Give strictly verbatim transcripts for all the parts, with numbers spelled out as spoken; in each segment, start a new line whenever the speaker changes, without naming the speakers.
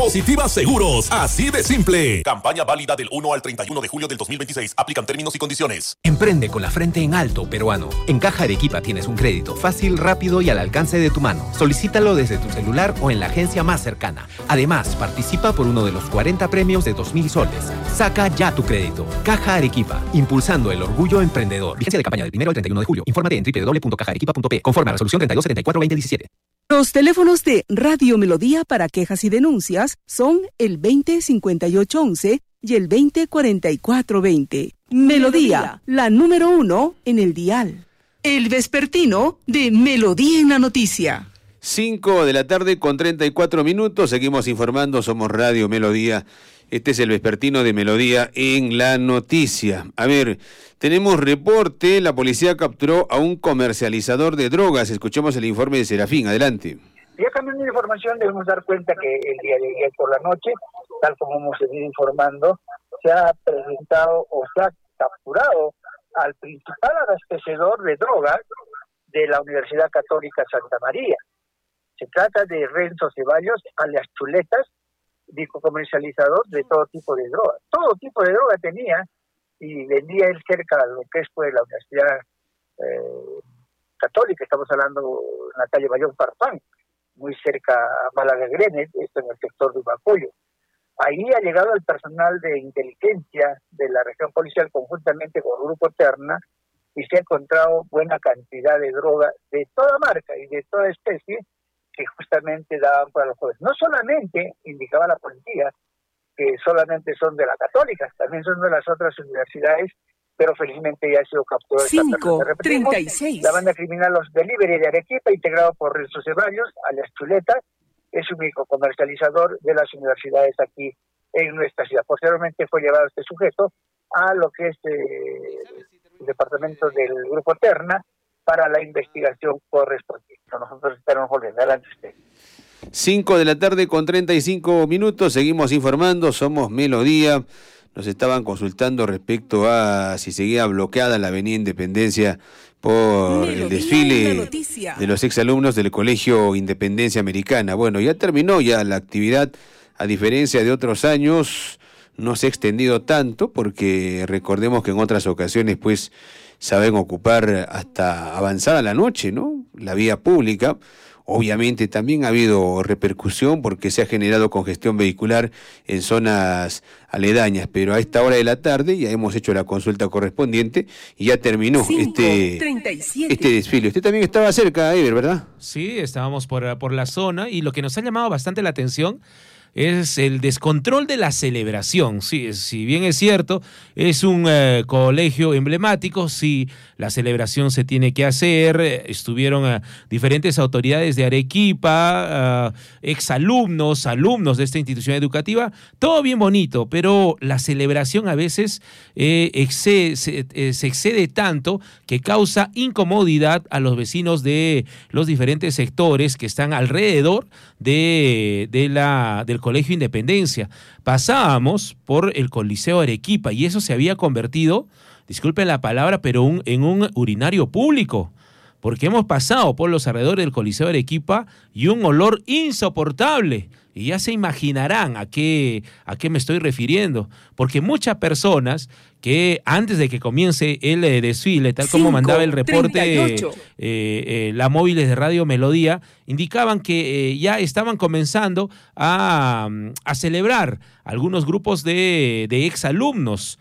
Positiva Seguros, así de simple. Campaña válida del uno al treinta y uno de julio del dos mil veintiséis. Aplican términos y condiciones.
Emprende con la frente en alto, peruano. En Caja Arequipa tienes un crédito fácil, rápido y al alcance de tu mano. Solicítalo desde tu celular o en la agencia más cercana. Además, participa por uno de los cuarenta premios de dos mil soles. Saca ya tu crédito. Caja Arequipa, impulsando el orgullo emprendedor. Vigencia de campaña del primero al treinta y uno de julio. Infórmate en doble u doble u doble u punto caja arequipa punto pe. Conforme a resolución treinta y dos setenta y cuatro veinte diecisiete.
Los teléfonos de Radio Melodía para quejas y denuncias son el veinte cincuenta y ocho once y el veinte cuarenta y cuatro veinte. Melodía, la número uno en el dial. El vespertino de Melodía en la noticia.
cinco de la tarde con treinta y cuatro minutos. Seguimos informando, somos Radio Melodía. Este es el vespertino de Melodía en la noticia. A ver, tenemos reporte, la policía capturó a un comercializador de drogas. Escuchemos el informe de Serafín, adelante.
Ya cambiando de información, debemos dar cuenta que el día de ayer por la noche, tal como hemos venido informando, se ha presentado o se ha capturado al principal abastecedor de drogas de la Universidad Católica Santa María. Se trata de Renzo Ceballos, alias Chuletas, dijo comercializador de todo tipo de droga. Todo tipo de droga tenía y vendía él cerca de lo que es pues la Universidad eh, Católica, estamos hablando en la calle Bayón Farfán, muy cerca a Málaga Grenet, esto en el sector de Humacoyo. Ahí ha llegado el personal de inteligencia de la región policial conjuntamente con el Grupo Terna y se ha encontrado buena cantidad de droga de toda marca y de toda especie que justamente daban para los jóvenes. No solamente, indicaba la policía, que solamente son de la Católica, también son de las otras universidades, pero felizmente ya ha sido capturado.
cinco treinta y seis.
La banda criminal Los Delivery de Arequipa, integrado por Renzo Ceballos, alias Chuleta, es un único comercializador de las universidades aquí en nuestra ciudad. Posteriormente fue llevado este sujeto a lo que es eh, el departamento del Grupo Terna para la investigación correspondiente. Nosotros estaremos volviendo. Adelante usted.
cinco de la tarde con treinta y cinco minutos, seguimos informando, somos Melodía. Nos estaban consultando respecto a si seguía bloqueada la avenida Independencia por Melodía, el desfile de los exalumnos del Colegio Independencia Americana. Bueno, ya terminó ya la actividad, a diferencia de otros años, no se ha extendido tanto, porque recordemos que en otras ocasiones pues saben ocupar hasta avanzada la noche, ¿no? La vía pública. Obviamente también ha habido repercusión porque se ha generado congestión vehicular en zonas aledañas, pero a esta hora de la tarde ya hemos hecho la consulta correspondiente y ya terminó este, este desfile. Usted también estaba cerca, Ever, ¿verdad?
Sí, estábamos por, por la zona y lo que nos ha llamado bastante la atención es el descontrol de la celebración. Sí, si bien es cierto, es un eh, colegio emblemático, sí, la celebración se tiene que hacer. Estuvieron eh, diferentes autoridades de Arequipa, eh, exalumnos, alumnos de esta institución educativa, todo bien bonito, pero la celebración a veces eh, excede, se, eh, se excede tanto que causa incomodidad a los vecinos de los diferentes sectores que están alrededor de, de la, del Colegio Independencia. Pasábamos por el Coliseo Arequipa y eso se había convertido, disculpen la palabra, pero un, en un urinario público, porque hemos pasado por los alrededores del Coliseo Arequipa y un olor insoportable. Y ya se imaginarán a qué, a qué me estoy refiriendo, porque muchas personas que antes de que comience el eh, desfile, tal como mandaba el reporte eh, eh, la móviles de Radio Melodía, indicaban que eh, ya estaban comenzando a, a celebrar algunos grupos de, de exalumnos,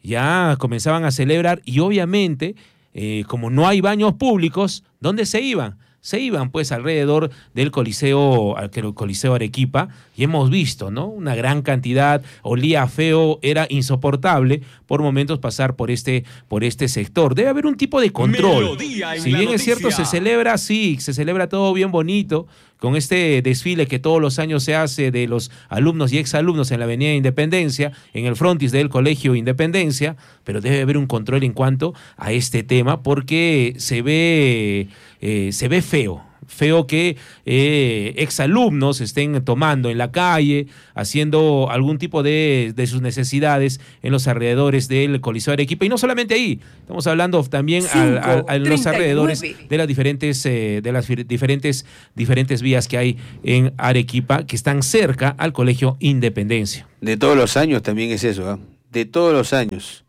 ya comenzaban a celebrar y obviamente, eh, como no hay baños públicos, ¿dónde se iban? Se iban pues alrededor del Coliseo, el Coliseo Arequipa, y hemos visto, ¿no? Una gran cantidad, olía feo, era insoportable por momentos pasar por este, por este sector. Debe haber un tipo de control. Si bien es cierto, se celebra, sí, se celebra todo bien bonito, con este desfile que todos los años se hace de los alumnos y exalumnos en la Avenida Independencia, en el frontis del Colegio Independencia, pero debe haber un control en cuanto a este tema, porque se ve, eh, se ve feo, feo que eh, exalumnos estén tomando en la calle, haciendo algún tipo de, de sus necesidades en los alrededores del Coliseo de Arequipa, y no solamente ahí, estamos hablando también al, al, a los alrededores de las diferentes eh, de las diferentes diferentes vías que hay en Arequipa, que están cerca al Colegio Independencia.
De todos los años también es eso, ¿eh? De todos los años.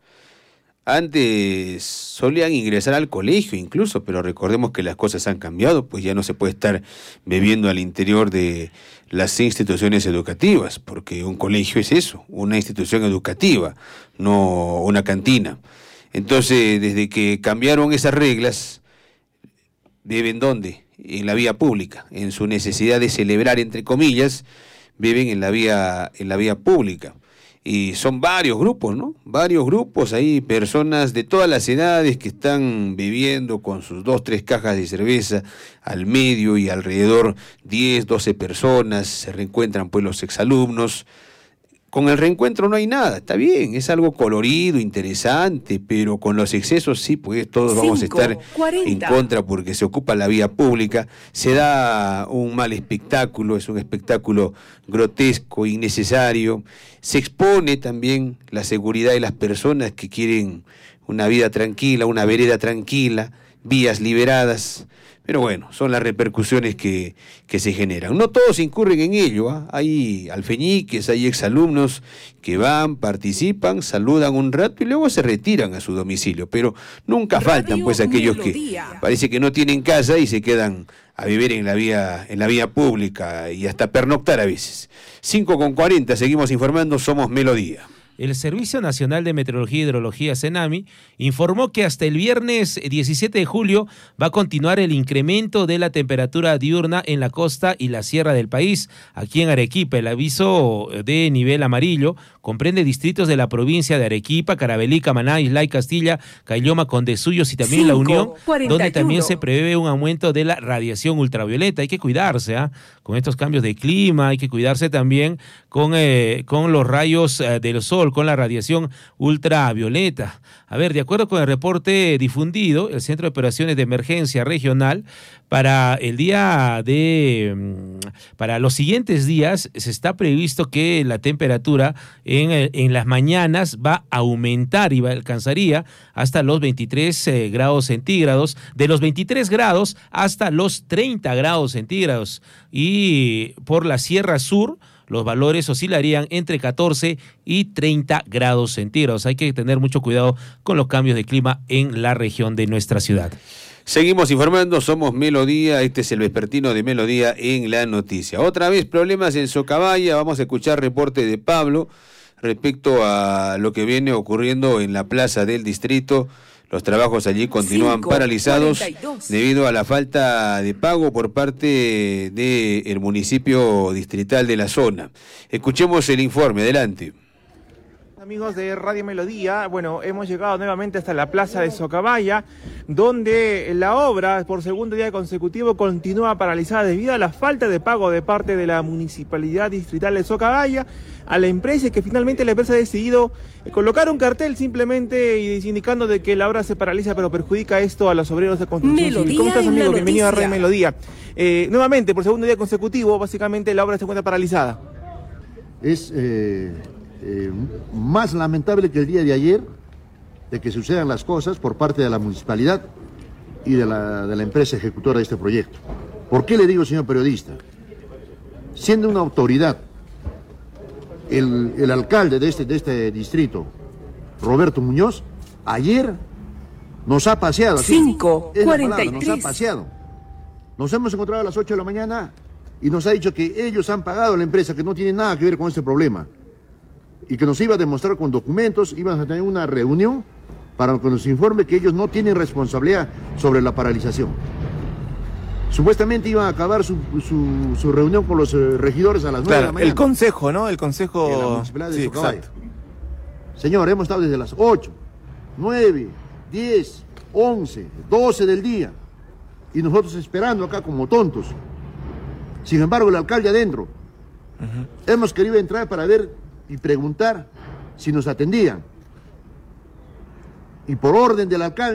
Antes solían ingresar al colegio incluso, pero recordemos que las cosas han cambiado, pues ya no se puede estar bebiendo al interior de las instituciones educativas, porque un colegio es eso, una institución educativa, no una cantina. Entonces, desde que cambiaron esas reglas, ¿beben dónde? En la vía pública, en su necesidad de celebrar, entre comillas, beben en la vía, en la vía pública. Y son varios grupos, ¿no? Varios grupos, hay personas de todas las edades que están bebiendo con sus dos, tres cajas de cerveza al medio y alrededor diez, doce personas, se reencuentran pues los exalumnos. Con el reencuentro no hay nada, está bien, es algo colorido, interesante, pero con los excesos sí, pues todos vamos a estar en contra porque se ocupa la vía pública, se da un mal espectáculo, es un espectáculo grotesco, innecesario, se expone también la seguridad de las personas que quieren una vida tranquila, una vereda tranquila, vías liberadas. Pero bueno, son las repercusiones que, que se generan. No todos incurren en ello, ¿eh? Hay alfeñiques, hay exalumnos que van, participan, saludan un rato y luego se retiran a su domicilio. Pero nunca Radio faltan pues aquellos Melodía. Que parece que no tienen casa y se quedan a vivir en la vía, en la vía pública y hasta pernoctar a veces. cinco con cuarenta, seguimos informando, somos Melodía.
El Servicio Nacional de Meteorología y Hidrología, CENAMI, informó que hasta el viernes diecisiete de julio va a continuar el incremento de la temperatura diurna en la costa y la sierra del país. Aquí en Arequipa, el aviso de nivel amarillo comprende distritos de la provincia de Arequipa, Carabelí, Camaná, Islay, Castilla, Caylloma, Condesuyos y también La Unión, cuarenta y uno, donde también se prevé un aumento de la radiación ultravioleta. Hay que cuidarse, ¿eh? Con estos cambios de clima, hay que cuidarse también con, eh, con los rayos eh, del sol, con la radiación ultravioleta. A ver, de acuerdo con el reporte difundido, el Centro de Operaciones de Emergencia Regional, para el día de, para los siguientes días, se está previsto que la temperatura en, en las mañanas va a aumentar y va, alcanzaría hasta los veintitrés eh, grados centígrados, de los veintitrés grados hasta los treinta grados centígrados. Y por la Sierra Sur, los valores oscilarían entre catorce y treinta grados centígrados. Hay que tener mucho cuidado con los cambios de clima en la región de nuestra ciudad.
Seguimos informando, somos Melodía, este es el vespertino de Melodía en la noticia. Otra vez problemas en Socabaya, vamos a escuchar reporte de Pablo respecto a lo que viene ocurriendo en la plaza del distrito. Los trabajos allí continúan cinco, paralizados cuarenta y dos debido a la falta de pago por parte del municipio distrital de la zona. Escuchemos el informe, adelante.
Amigos de Radio Melodía, bueno, hemos llegado nuevamente hasta la plaza de Socabaya, donde la obra por segundo día consecutivo continúa paralizada debido a la falta de pago de parte de la Municipalidad Distrital de Socabaya a la empresa, que finalmente la empresa ha decidido colocar un cartel simplemente y indicando de que la obra se paraliza, pero perjudica esto a los obreros de construcción
Melodía
civil. ¿Cómo estás, amigo? Bienvenido a Radio
noticia.
Melodía. Eh, nuevamente, por segundo día consecutivo, básicamente la obra se encuentra paralizada.
Es eh, eh, más lamentable que el día de ayer de que sucedan las cosas por parte de la municipalidad y de la, de la empresa ejecutora de este proyecto. ¿Por qué le digo, señor periodista? Siendo una autoridad, el, el alcalde de este, de este distrito, Roberto Muñoz, ayer nos ha paseado.
cinco cuarenta y tres.
Nos ha paseado. Nos hemos encontrado a las ocho de la mañana y nos ha dicho que ellos han pagado a la empresa, que no tiene nada que ver con este problema, y que nos iba a demostrar con documentos, iban a tener una reunión para que nos informe que ellos no tienen responsabilidad sobre la paralización. Supuestamente iban a acabar su, su, su reunión con los eh, regidores a las nueve
Claro,
de la mañana.
el consejo, ¿no? El consejo
De la municipalidad de
sí,
Socabaya.
exacto.
Señor, hemos estado desde las ocho, nueve, diez, once, doce del día, y nosotros esperando acá como tontos. Sin embargo, el alcalde adentro, uh-huh. hemos querido entrar para ver y preguntar si nos atendían. Y por orden del alcalde,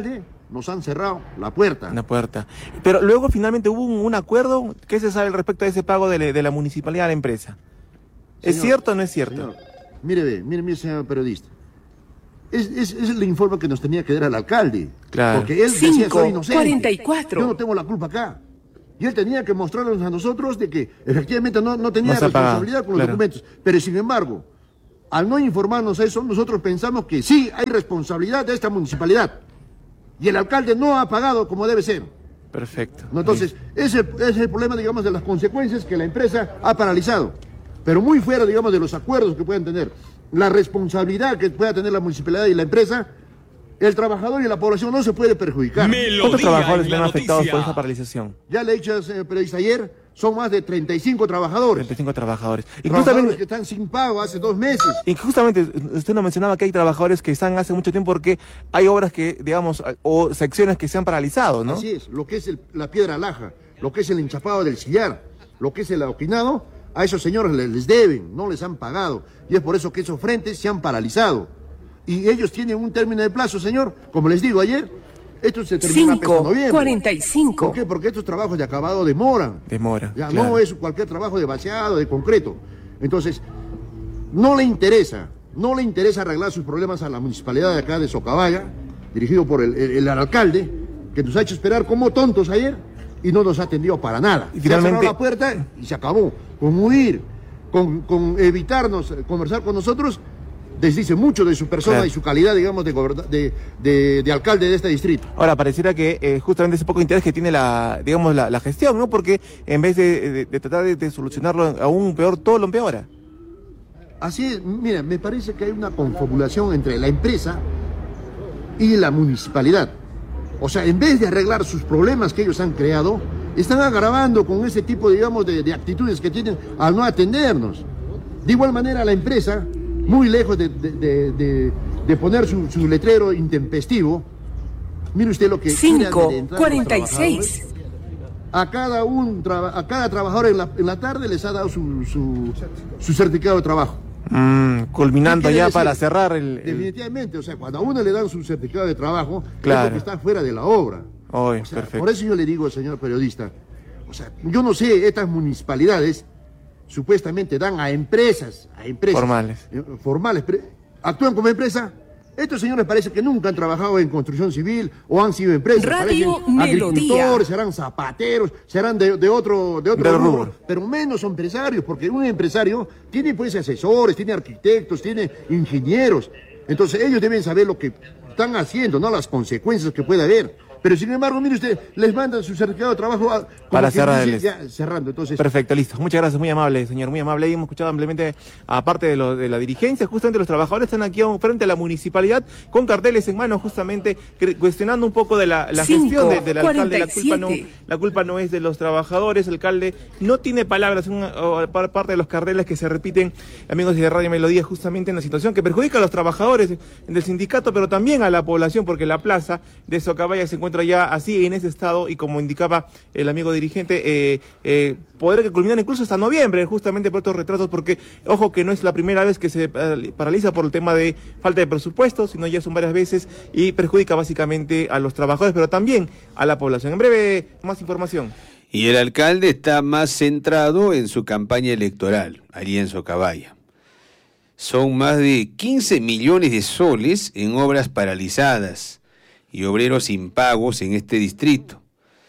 nos han cerrado la puerta.
La puerta. Pero luego finalmente hubo un, un acuerdo. ¿Qué se sabe al respecto de ese pago de, le, de la municipalidad a la empresa? ¿Es
Señor,
cierto o no es cierto?
Señor, mire, ve, mire, mire, señor periodista. Es, es, es el informe que nos tenía que dar al alcalde.
Claro.
Porque él decía,
cinco,
soy inocente.
cuarenta y cuatro.
Yo no tengo la culpa acá. Y él tenía que mostrarnos a nosotros de que efectivamente no, no tenía
No se ha pagado,
responsabilidad con los
claro.
documentos. Pero sin embargo, al no informarnos eso, nosotros pensamos que sí hay responsabilidad de esta municipalidad. Y el alcalde no ha pagado como debe ser.
Perfecto.
¿No? Entonces, ese, ese es el problema, digamos, de las consecuencias que la empresa ha paralizado. Pero muy fuera, digamos, de los acuerdos que puedan tener, la responsabilidad que pueda tener la municipalidad y la empresa, el trabajador y la población no se puede perjudicar.
¿Cuántos trabajadores están afectados por esta paralización?
Ya le he dicho, señor periodista, ayer, son más de treinta y cinco trabajadores.
treinta y cinco trabajadores. Y
Trabajadores
justamente,
que están sin pago hace dos meses.
y justamente usted nos mencionaba que hay trabajadores que están hace mucho tiempo porque hay obras que, digamos, o secciones que se han paralizado, ¿no?
Así es, lo que es el- la piedra laja, lo que es el enchapado del sillar, lo que es el adoquinado, a esos señores les, les deben, no les han pagado. Y es por eso que esos frentes se han paralizado. Y ellos tienen un término de plazo, señor. Como les digo ayer, esto se termina hasta
cinco,
noviembre.
cuarenta y cinco.
¿Por qué? Porque estos trabajos de acabado demoran.
Demora.
Ya
claro.
no es cualquier trabajo de vaciado, de concreto. Entonces, no le interesa, no le interesa arreglar sus problemas a la municipalidad de acá de Socabaya, dirigido por el, el- el alcalde, que nos ha hecho esperar como tontos ayer y no nos ha atendido para nada.
Y
Se ha cerrado
finalmente-
la puerta y se acabó. Con huir, con, con evitarnos eh, conversar con nosotros, desdice mucho de su persona
Claro.
y su calidad, digamos, de, goberna- de, de- de alcalde de este distrito.
Ahora, pareciera que eh, justamente ese poco interés que tiene la, digamos, la, la gestión, ¿no? Porque en vez de, de- de tratar de, de solucionarlo aún peor, todo lo empeora.
Así es, mira, me parece que hay una confabulación entre la empresa y la municipalidad. O sea, en vez de arreglar sus problemas que ellos han creado, están agravando con ese tipo, digamos, de, de actitudes que tienen al no atendernos. De igual manera, la empresa, muy lejos de, de- de- de- de poner su, su letrero intempestivo, mire usted lo que... quiere
cinco,
amedrentar a los
cuarenta y seis.
trabajadores. A cada, un, traba- a cada trabajador en la, en la tarde les ha dado su, su, su certificado de trabajo.
Mm, culminando
¿Qué quiere
ya
decir?
para cerrar el... el...
Definitivamente, o sea, cuando a uno le dan su certificado de trabajo,
Claro.
es porque está fuera de la obra.
Oy,
O sea,
perfecto.
por eso yo le digo, señor periodista, o sea, yo no sé, estas municipalidades supuestamente dan a empresas, a empresas
Formales.
eh, formales, pero actúan como empresa. Estos señores parece que nunca han trabajado en construcción civil o han sido empresas.
Radio
parecen
Melodía.
agricultores, serán zapateros, serán de, de otro, de otro
De
rubro,
rubro.
pero menos empresarios, porque un empresario tiene pues asesores, tiene arquitectos, tiene ingenieros. Entonces ellos deben saber lo que están haciendo, no las consecuencias que puede haber. Pero sin embargo, mire usted, les mandan su certificado de trabajo a- como
Para
que
cerrar
dice,
el-
ya, cerrando. Entonces,
Perfecto, listo. Muchas gracias, muy amable, señor, muy amable. Y hemos escuchado ampliamente, aparte de, lo, de la dirigencia, justamente los trabajadores están aquí frente a la municipalidad con carteles en mano, justamente cre- cuestionando un poco de la, la
cinco,
gestión de- del alcalde. La culpa, no,
cuarenta y siete.
la culpa no es de los trabajadores, el alcalde no tiene palabras, una, o, par- parte de los carteles que se repiten, amigos de Radio Melodía, justamente en la situación que perjudica a los trabajadores del sindicato, pero también a la población, porque la plaza de Socabaya se encuentra ya así en ese estado y como indicaba el amigo dirigente, eh, eh, poder que culminar incluso hasta noviembre, justamente por estos retrasos, porque ojo que no es la primera vez que se eh, paraliza por el tema de falta de presupuesto, sino ya son varias veces y perjudica básicamente a los trabajadores, pero también a la población. En breve, más información.
Y el alcalde está más centrado en su campaña electoral, allí en Socabaya. Son más de quince millones de soles en obras paralizadas y obreros impagos en este distrito.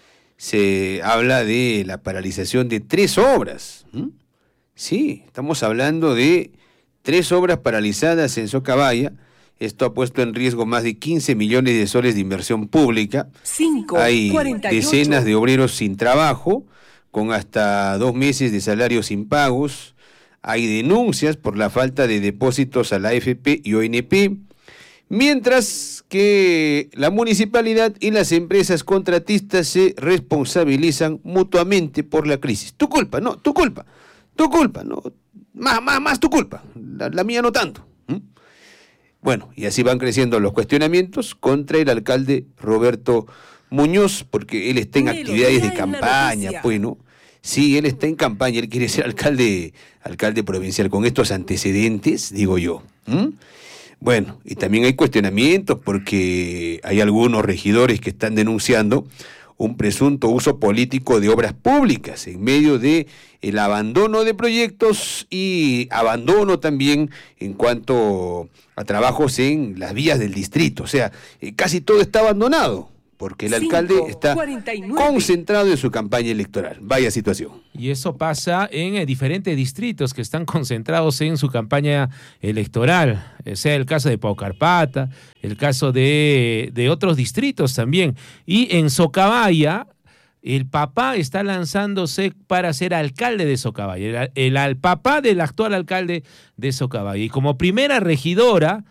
Se habla de la paralización de tres obras. ¿Mm? Sí, estamos hablando de tres obras paralizadas en Socabaya. Esto ha puesto en riesgo más de quince millones de soles de inversión pública.
cinco,
Hay
cuarenta y ocho.
decenas de obreros sin trabajo, con hasta dos meses de salarios impagos. Hay denuncias por la falta de depósitos a la A F P y O N P, mientras que la municipalidad y las empresas contratistas se responsabilizan mutuamente por la crisis. Tu culpa, no, tu culpa, tu culpa, no, más, más, más tu culpa, la, la mía no tanto. ¿Mm? Bueno, y así van creciendo los cuestionamientos contra el alcalde Roberto Muñoz, porque él está en
Melodía
actividades de
en la
campaña,
noticia.
pues, ¿no? Sí, él está en campaña, él quiere ser alcalde, alcalde provincial con estos antecedentes, digo yo. ¿Mm? Bueno, y también hay cuestionamientos porque hay algunos regidores que están denunciando un presunto uso político de obras públicas en medio de el abandono de proyectos y abandono también en cuanto a trabajos en las vías del distrito. O sea, eh, casi todo está abandonado porque el alcalde está concentrado en su campaña electoral. Vaya situación.
Y eso pasa en eh, diferentes distritos que están concentrados en su campaña electoral, eh, sea el caso de Paucarpata, el caso de, de otros distritos también. Y en Socabaya, el papá está lanzándose para ser alcalde de Socabaya, el, el, el papá del actual alcalde de Socabaya. Y como primera regidora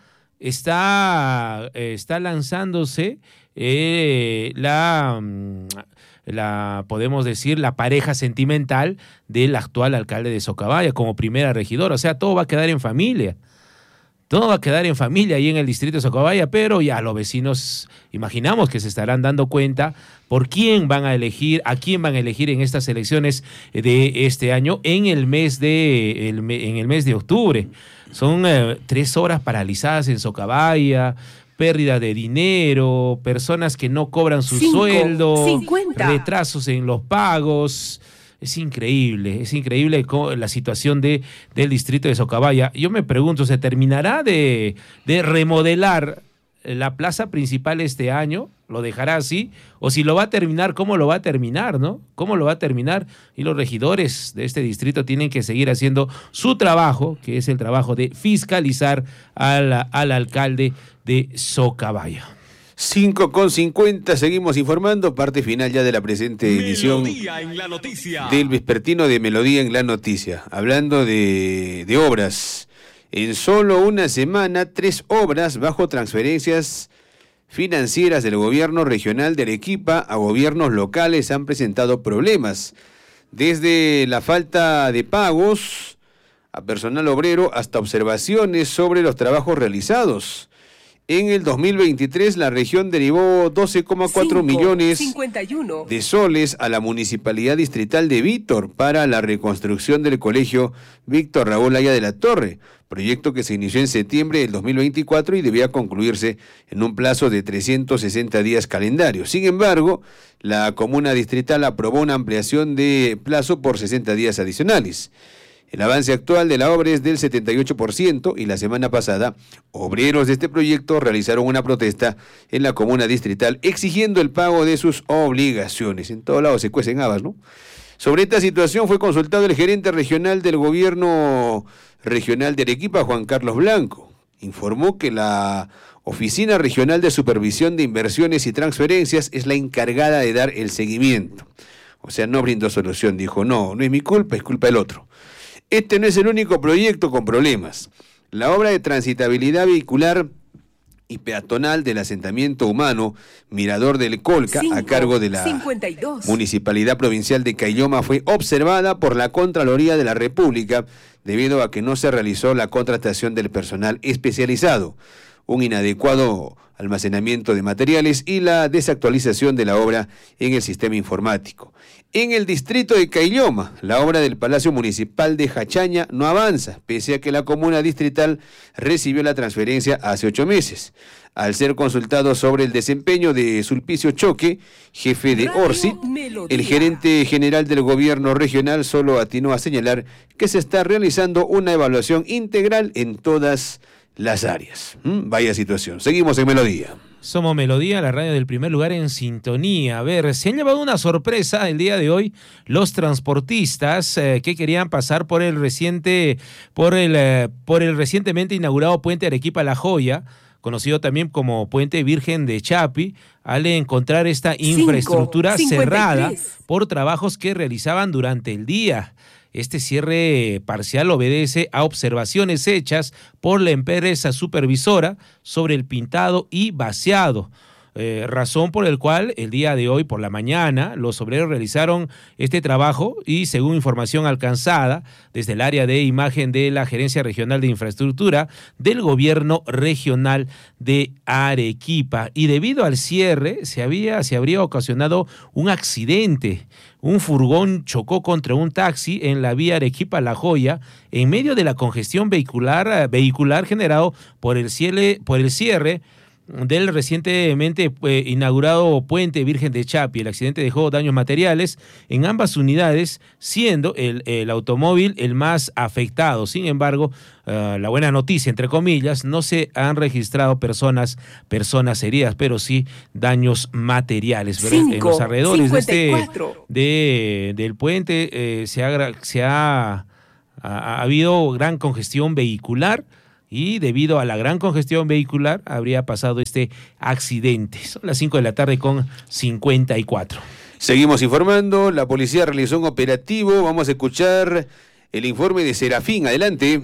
está, eh, está lanzándose eh, la... la podemos decir, la pareja sentimental del actual alcalde de Socabaya como primera regidora. O sea, todo va a quedar en familia. Todo va a quedar en familia ahí en el distrito de Socabaya, pero ya los vecinos imaginamos que se estarán dando cuenta por quién van a elegir, a quién van a elegir en estas elecciones de este año en el mes de, el, en el mes de octubre. Son eh, tres horas paralizadas en Socabaya, pérdida de dinero, personas que no cobran su Cinco, sueldo, cincuenta. Retrasos en los pagos. Es increíble, es increíble la situación de, del distrito de Socabaya. Yo me pregunto, ¿se terminará de, de remodelar la plaza principal este año? ¿Lo dejará así? O si lo va a terminar, ¿cómo lo va a terminar, no? ¿Cómo lo va a terminar? Y los regidores de este distrito tienen que seguir haciendo su trabajo, que es el trabajo de fiscalizar al, al alcalde de Socabaya.
cinco con cincuenta, seguimos informando, parte final ya de la presente edición
en la noticia.
Del vespertino de Melodía en la Noticia. Hablando de, de obras, en solo una semana, tres obras bajo transferencias financieras del gobierno regional de Arequipa a gobiernos locales han presentado problemas. Desde la falta de pagos a personal obrero hasta observaciones sobre los trabajos realizados. En el dos mil veintitrés, la región derivó doce coma cuatro millones de soles a la Municipalidad Distrital de Vítor para la reconstrucción del Colegio Víctor Raúl Aya de la Torre, proyecto que se inició en septiembre del dos mil veinticuatro y debía concluirse en un plazo de trescientos sesenta días calendarios. Sin embargo, la comuna distrital aprobó una ampliación de plazo por sesenta días adicionales. El avance actual de la obra es del setenta y ocho por ciento y la semana pasada, obreros de este proyecto realizaron una protesta en la comuna distrital exigiendo el pago de sus obligaciones. En todos lados se cuecen habas, ¿no? Sobre esta situación fue consultado el gerente regional del gobierno regional de Arequipa, Juan Carlos Blanco. Informó que la Oficina Regional de Supervisión de Inversiones y Transferencias es la encargada de dar el seguimiento. O sea, no brindó solución, dijo, no, no es mi culpa, es culpa del otro. Este no es el único proyecto con problemas. La obra de transitabilidad vehicular y peatonal del asentamiento humano Mirador del Colca, cinco, a cargo de la cincuenta y dos. Municipalidad Provincial de Caylloma, fue observada por la Contraloría de la República debido a que no se realizó la contratación del personal especializado, un inadecuado almacenamiento de materiales y la desactualización de la obra en el sistema informático. En el distrito de Caylloma, la obra del Palacio Municipal de Jachaña no avanza, pese a que la comuna distrital recibió la transferencia hace ocho meses. Al ser consultado sobre el desempeño de Sulpicio Choque, jefe de Orsi, el gerente general del gobierno regional solo atinó a señalar que se está realizando una evaluación integral en todas las áreas. ¿Mm? Vaya situación. Seguimos en Melodía.
Somos Melodía, la radio del primer lugar en sintonía. A ver, se han llevado una sorpresa el día de hoy los transportistas eh, que querían pasar por el reciente, por el, eh, por el recientemente inaugurado puente Arequipa-La Joya, conocido también como Puente Virgen de Chapi, al encontrar esta infraestructura cerrada por trabajos que realizaban durante el día. Este cierre parcial obedece a observaciones hechas por la empresa supervisora sobre el pintado y vaciado. Eh, razón por el cual el día de hoy por la mañana los obreros realizaron este trabajo y según información alcanzada desde el área de imagen de la Gerencia Regional de Infraestructura del Gobierno Regional de Arequipa, y debido al cierre se había se habría ocasionado un accidente. Un furgón chocó contra un taxi en la vía Arequipa-La Joya en medio de la congestión vehicular vehicular generado por el cierre por el cierre del recientemente eh, inaugurado puente Virgen de Chapi. El accidente dejó daños materiales en ambas unidades, siendo el, el automóvil el más afectado. Sin embargo, uh, la buena noticia, entre comillas, no se han registrado personas personas heridas, pero sí daños materiales. Cinco, en los alrededores de este, de, del puente eh, se, ha, se ha, ha, ha habido gran congestión vehicular, y debido a la gran congestión vehicular habría pasado este accidente. Son las cinco de la tarde con cincuenta y cuatro.
Seguimos informando, la policía realizó un operativo, vamos a escuchar el informe de Serafín, adelante.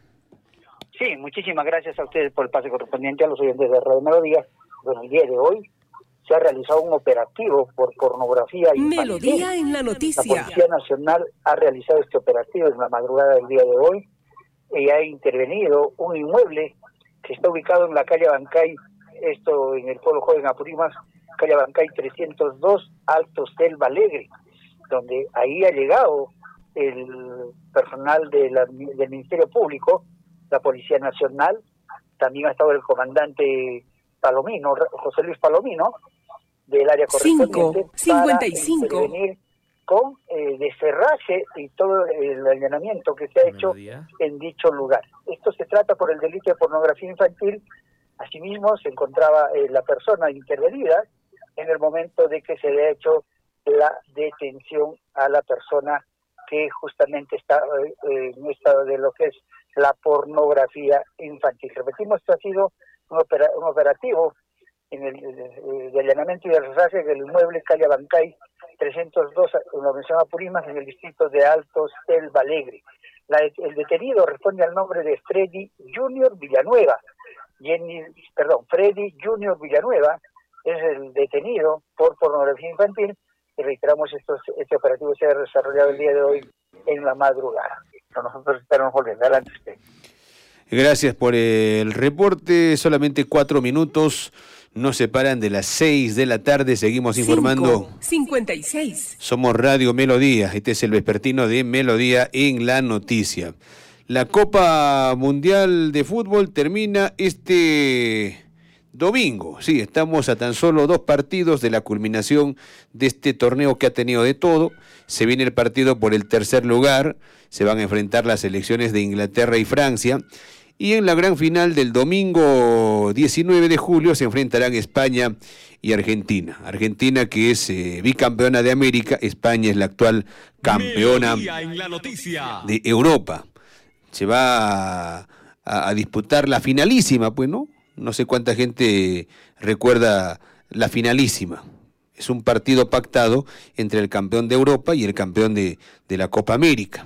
Sí, muchísimas gracias a ustedes por el pase correspondiente, a los oyentes de Radio Melodía. Bueno, el día de hoy se ha realizado un operativo por pornografía infantil.
Melodía en la noticia.
La Policía Nacional ha realizado este operativo en la madrugada del día de hoy. Y ha intervenido un inmueble que está ubicado en la calle Bancay, esto en el pueblo joven Apurímac, calle Bancay trescientos dos, Alto Selva Alegre, donde ahí ha llegado el personal de la, del Ministerio Público, la Policía Nacional, también ha estado el comandante Palomino, José Luis Palomino, del área correspondiente,
cincuenta y cinco
para intervenir con eh, descerraje y todo el allanamiento que se ha hecho en dicho lugar. Esto se trata por el delito de pornografía infantil. Asimismo, se encontraba eh, la persona intervenida en el momento de que se le ha hecho la detención a la persona que justamente está eh, en estado de lo que es la pornografía infantil. Repetimos, esto ha sido un, opera, un operativo en el eh, de allanamiento y descerraje del inmueble calle Bancay trescientos dos, en la mención Apurímac, en el distrito de Alto Selva Alegre. La, el detenido responde al nombre de Freddy Junior Villanueva. Jenny, perdón, Freddy Junior Villanueva es el detenido por pornografía infantil, y reiteramos, estos, este operativo se ha desarrollado el día de hoy en la madrugada. Nosotros esperamos volver. Adelante usted.
Gracias por el reporte. Solamente cuatro minutos nos separan de las seis de la tarde. Seguimos informando.
cincuenta y seis.
Somos Radio Melodía. Este es el vespertino de Melodía en la noticia. La Copa Mundial de Fútbol termina este domingo. Sí, estamos a tan solo dos partidos de la culminación de este torneo que ha tenido de todo. Se viene el partido por el tercer lugar. Se van a enfrentar las selecciones de Inglaterra y Francia. Y en la gran final del domingo diecinueve de julio se enfrentarán España y Argentina. Argentina, que es eh, bicampeona de América, España es la actual campeona
en la noticia
de Europa. Se va a, a, a disputar la finalísima, pues, ¿no? No sé cuánta gente recuerda la finalísima. Es un partido pactado entre el campeón de Europa y el campeón de, de la Copa América.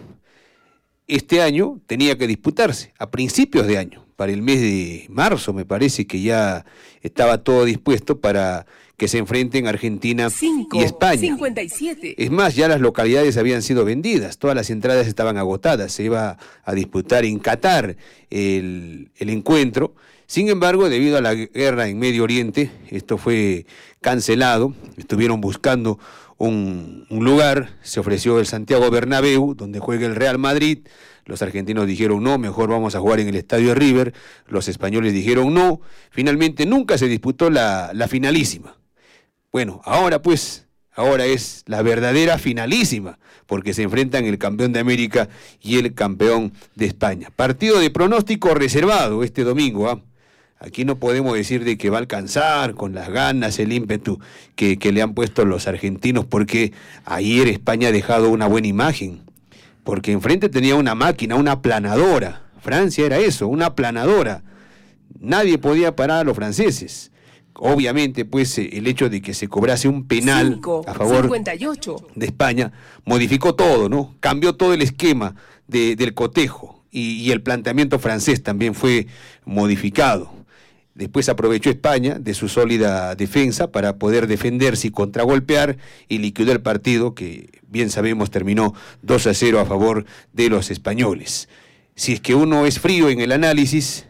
Este año tenía que disputarse, a principios de año, para el mes de marzo me parece que ya estaba todo dispuesto para que se enfrenten Argentina
cinco,
y España.
cincuenta y siete.
Es más, ya las localidades habían sido vendidas, todas las entradas estaban agotadas, se iba a disputar en Qatar el, el encuentro. Sin embargo, debido a la guerra en Medio Oriente, esto fue cancelado, estuvieron buscando un, un lugar, se ofreció el Santiago Bernabéu, donde juega el Real Madrid. Los argentinos dijeron no, mejor vamos a jugar en el estadio de River. Los españoles dijeron no. Finalmente nunca se disputó la, la finalísima. Bueno, ahora pues, ahora es la verdadera finalísima, porque se enfrentan el campeón de América y el campeón de España. Partido de pronóstico reservado este domingo, ¿ah? ¿eh? Aquí no podemos decir de que va a alcanzar con las ganas, el ímpetu que, que le han puesto los argentinos, porque ayer España ha dejado una buena imagen, porque enfrente tenía una máquina, una aplanadora. Francia era eso, una aplanadora. Nadie podía parar a los franceses. Obviamente, pues, el hecho de que se cobrase un penal
cinco,
a favor
cincuenta y ocho.
de España modificó todo, ¿no? Cambió todo el esquema de, del cotejo, y, y el planteamiento francés también fue modificado. Después aprovechó España de su sólida defensa para poder defenderse y contragolpear y liquidó el partido que, bien sabemos, terminó dos a cero a favor de los españoles. Si es que uno es frío en el análisis,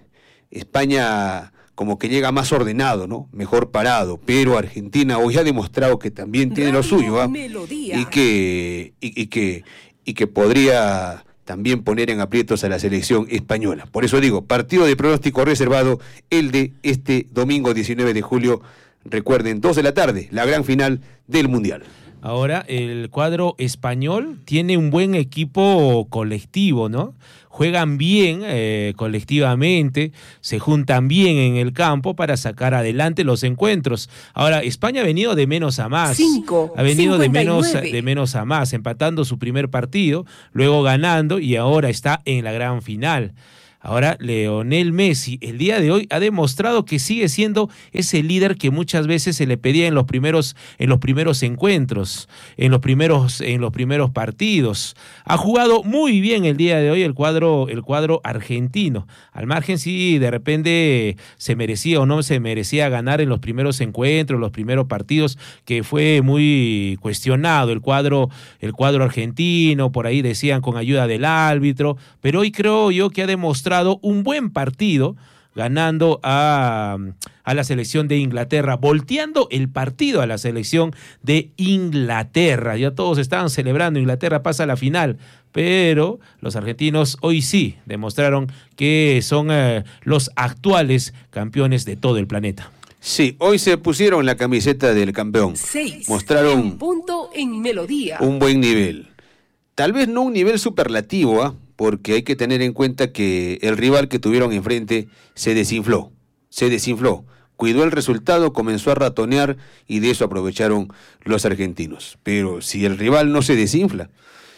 España como que llega más ordenado, ¿no? Mejor parado, pero Argentina hoy ha demostrado que también tiene lo suyo, ¿eh? y que y, y que y que podría también poner en aprietos a la selección española. Por eso digo, partido de pronóstico reservado, el de este domingo diecinueve de julio, recuerden, dos de la tarde, la gran final del Mundial.
Ahora, el cuadro español tiene un buen equipo colectivo, ¿no? Juegan bien eh, colectivamente, se juntan bien en el campo para sacar adelante los encuentros. Ahora, España ha venido de menos a más.
Cinco,
ha venido de menos,
cincuenta y nueve.
de menos a más, empatando su primer partido, luego ganando y ahora está en la gran final. Ahora, Lionel Messi, el día de hoy, ha demostrado que sigue siendo ese líder que muchas veces se le pedía en los primeros, en los primeros encuentros, en los primeros, en los primeros partidos. Ha jugado muy bien el día de hoy el cuadro, el cuadro argentino. Al margen si de repente se merecía o no se merecía ganar en los primeros encuentros, los primeros partidos, que fue muy cuestionado el cuadro, el cuadro argentino, por ahí decían con ayuda del árbitro, pero hoy creo yo que ha demostrado un buen partido, ganando a, a la selección de Inglaterra, volteando el partido a la selección de Inglaterra. Ya todos estaban celebrando, Inglaterra pasa a la final, pero los argentinos hoy sí demostraron que son eh, los actuales campeones de todo el planeta.
Sí, hoy se pusieron la camiseta del campeón.
Seis.
Mostraron
En punto en Melodía.
un buen nivel. Tal vez no un nivel superlativo, ¿ah? ¿eh? Porque hay que tener en cuenta que el rival que tuvieron enfrente se desinfló, se desinfló, cuidó el resultado, comenzó a ratonear y de eso aprovecharon los argentinos. Pero si el rival no se desinfla,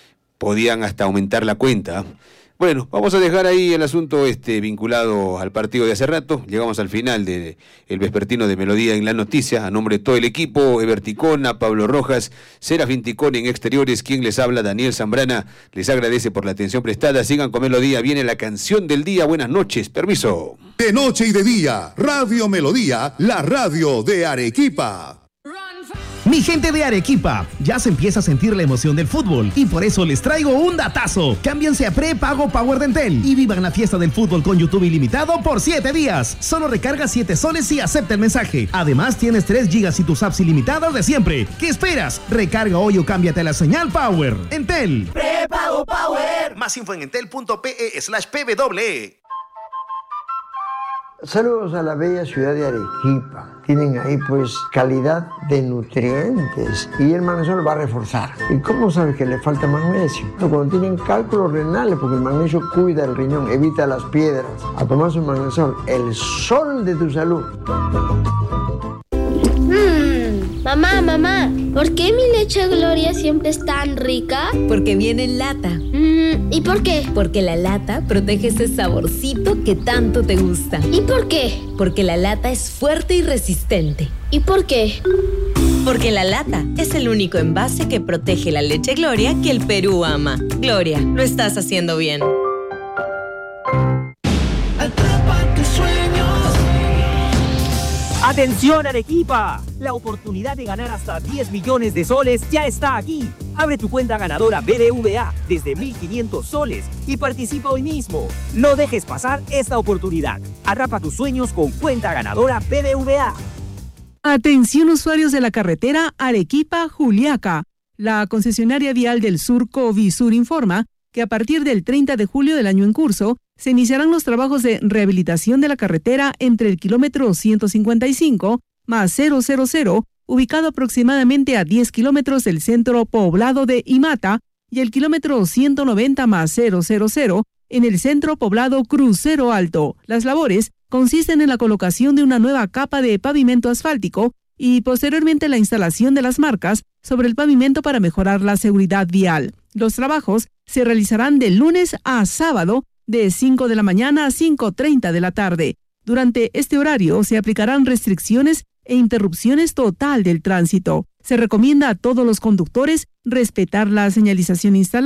podían hasta aumentar la cuenta. Bueno, vamos a dejar ahí el asunto este vinculado al partido de hace rato. Llegamos al final del vespertino de Melodía en la noticia. A nombre de todo el equipo, Ever Ticona, Pablo Rojas, Serafín Ticón en exteriores, quien les habla, Daniel Zambrana, les agradece por la atención prestada. Sigan con Melodía, viene la canción del día. Buenas noches, permiso.
De noche y de día, Radio Melodía, la radio de Arequipa.
Mi gente de Arequipa, ya se empieza a sentir la emoción del fútbol y por eso les traigo un datazo. Cámbiense a prepago Power de Entel y vivan la fiesta del fútbol con YouTube ilimitado por siete días. Solo recarga siete soles y acepta el mensaje. Además tienes tres gigas y tus apps ilimitadas de siempre. ¿Qué esperas? Recarga hoy o cámbiate a la señal Power. Entel.
Prepago Power. Más info en entel.pe slash pw.
Saludos a la bella ciudad de Arequipa. Tienen ahí pues calidad de nutrientes y el magnesio va a reforzar. ¿Y cómo sabes que le falta magnesio? Cuando tienen cálculos renales, porque el magnesio cuida el riñón, evita las piedras. A tomar su magnesio, el sol de tu salud.
Mm, mamá, mamá, ¿por qué mi leche Gloria siempre es tan rica?
Porque viene en lata.
Mm, ¿y por qué?
Porque la lata protege ese saborcito que tanto te gusta.
¿Y por qué?
Porque la lata es fuerte y resistente.
¿Y por qué?
Porque la lata es el único envase que protege la leche Gloria que el Perú ama. Gloria, lo estás haciendo bien.
Atrapa tus sueños.
¡Atención, Arequipa! La oportunidad de ganar hasta diez millones de soles ya está aquí. Abre tu cuenta ganadora B B V A desde mil quinientos soles y participa hoy mismo. No dejes pasar esta oportunidad. Atrapa tus sueños con cuenta ganadora B B V A.
Atención usuarios de la carretera Arequipa-Juliaca. La concesionaria vial del Sur Covisur informa que a partir del treinta de julio del año en curso se iniciarán los trabajos de rehabilitación de la carretera entre el kilómetro ciento cincuenta y cinco más cero cero cero, ubicado aproximadamente a diez kilómetros del centro poblado de Imata, y el kilómetro ciento noventa más cero cero cero en el centro poblado Crucero Alto. Las labores consisten en la colocación de una nueva capa de pavimento asfáltico y posteriormente la instalación de las marcas sobre el pavimento para mejorar la seguridad vial. Los trabajos se realizarán de lunes a sábado de cinco de la mañana a cinco treinta de la tarde. Durante este horario se aplicarán restricciones e interrupciones total del tránsito. Se recomienda a todos los conductores respetar la señalización instalada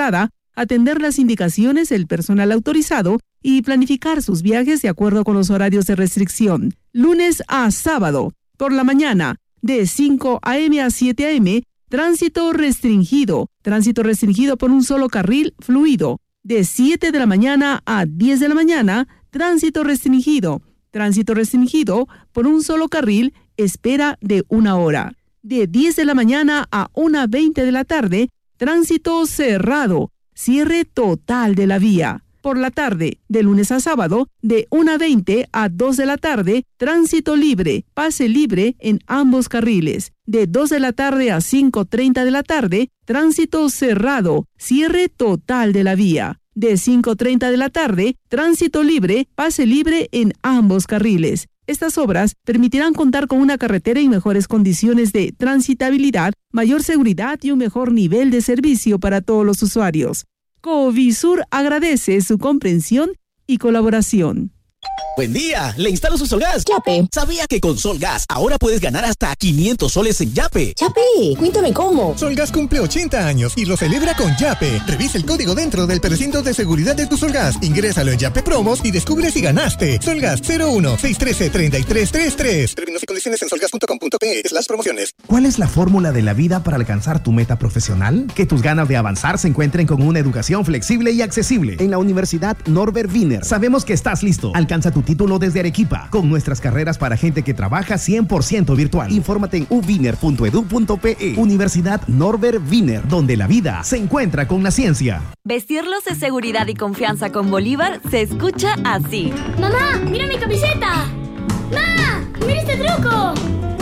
atender las indicaciones del personal autorizado y planificar sus viajes de acuerdo con los horarios de restricción. Lunes a sábado, por la mañana, de cinco a eme a siete a eme, tránsito restringido. Tránsito restringido por un solo carril fluido. De siete de la mañana a diez de la mañana, tránsito restringido. Tránsito restringido por un solo carril, espera de una hora. De diez de la mañana a una veinte de la tarde, tránsito cerrado, cierre total de la vía. Por la tarde, de lunes a sábado, de una veinte a dos de la tarde, tránsito libre, pase libre en ambos carriles. De dos de la tarde a cinco treinta de la tarde, tránsito cerrado, cierre total de la vía. De cinco treinta de la tarde, tránsito libre, pase libre en ambos carriles. Estas obras permitirán contar con una carretera en mejores condiciones de transitabilidad, mayor seguridad y un mejor nivel de servicio para todos los usuarios. Covisur agradece su comprensión y colaboración.
Buen día, le instalo su Solgas. Yape. ¿Sabía que con Solgas ahora puedes ganar hasta quinientos soles en Yape?
Yape, cuéntame cómo.
Solgas cumple ochenta años y lo celebra con Yape. Revisa el código dentro del precinto de seguridad de tu Solgas. Ingrésalo en Yape Promos y descubre si ganaste. Solgas cero uno seis uno tres, tres tres tres tres. Términos y condiciones en solgas punto com punto pe slash promociones.
¿Cuál es la fórmula de la vida para alcanzar tu meta profesional? Que tus ganas de avanzar se encuentren con una educación flexible y accesible. En la Universidad Norbert Wiener sabemos que estás listo. Alcanza tu título desde Arequipa, con nuestras carreras para gente que trabaja cien por ciento virtual. Infórmate en u wiener punto edu punto pe. Universidad Norbert Wiener, donde la vida se encuentra con la ciencia.
Vestirlos de seguridad y confianza con Bolívar se escucha así.
¡Mamá, mira mi camiseta! ¡Mamá, mira este truco!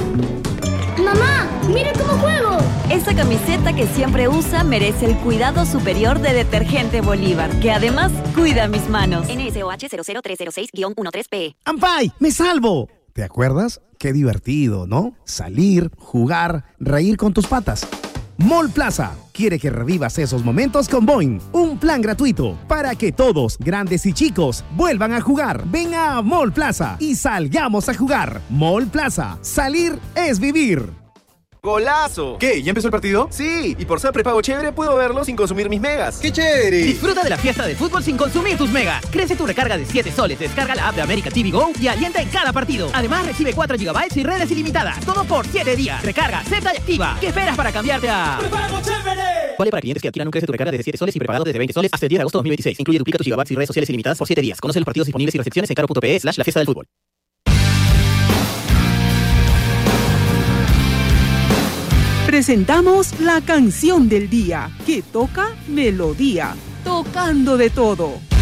¡Mamá, mira cómo juego!
Esa camiseta que siempre usa merece el cuidado superior de Detergente Bolívar, que además cuida mis manos.
N S O H cero cero tres cero seis guión trece P.
¡Ampay! ¡Me salvo! ¿Te acuerdas? Qué divertido, ¿no? Salir, jugar, reír con tus patas. Mall Plaza quiere que revivas esos momentos con Boing, un plan gratuito para que todos, grandes y chicos, vuelvan a jugar. Ven a Mall Plaza y salgamos a jugar. Mall Plaza, salir es vivir.
¡Golazo! ¿Qué? ¿Ya empezó el partido? Sí, y por ser prepago chévere puedo verlo sin consumir mis megas. ¡Qué chévere!
Disfruta de la fiesta del fútbol sin consumir tus megas. Crece tu recarga de siete soles, descarga la app de América T V Go y alienta en cada partido. Además recibe cuatro gigabytes y redes ilimitadas. Todo por siete días. Recarga, acepta y activa. ¿Qué esperas para cambiarte a prepago chévere? Vale para clientes que adquieran un Crece tu recarga desde siete soles y prepagado desde veinte soles hasta el diez de agosto de dos mil veintiséis. Incluye duplica tus gigabytes y redes sociales ilimitadas por siete días. Conoce los partidos disponibles y recepciones en caro punto pe slash la fiesta del fútbol.
Presentamos la canción del día, que toca melodía, tocando de todo.